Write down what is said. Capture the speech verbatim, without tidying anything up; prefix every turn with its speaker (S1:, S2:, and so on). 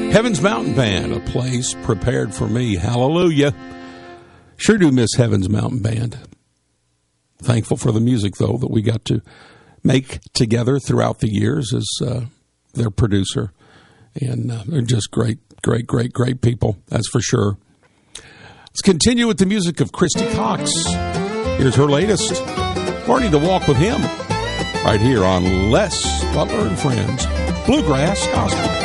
S1: Heaven's Mountain Band, a place prepared for me. Hallelujah. Sure do miss Heaven's Mountain Band. Thankful for the music, though, that we got to make together throughout the years as uh, their producer. And uh, they're just great, great, great, great people, that's for sure. Let's continue with the music of Christy Cox. Here's her latest, Learning to Walk with Him, right here on Les Butler and Friends, Bluegrass Gospel.